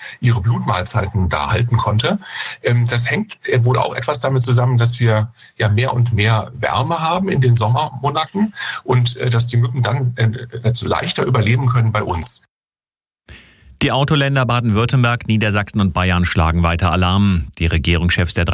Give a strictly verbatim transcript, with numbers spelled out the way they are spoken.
ihre Blutmahlzeiten da halten konnte. Das hängt wohl auch etwas damit zusammen, dass wir ja mehr und mehr Wärme haben in den Sommermonaten und dass die Mücken dann leichter überleben können bei uns. Die Autoländer Baden-Württemberg, Niedersachsen und Bayern schlagen weiter Alarm. Die Regierungschefs der